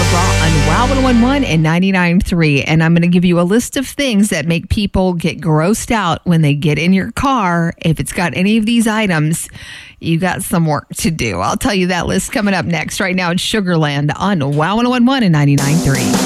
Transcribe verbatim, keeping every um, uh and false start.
McGraw on Wow one oh one and ninety-nine point three. And I'm going to give you a list of things that make people get grossed out when they get in your car. If it's got any of these items, you got some work to do. I'll tell you that list coming up next. Right now, it's Sugarland on Wow one oh one and ninety-nine point three.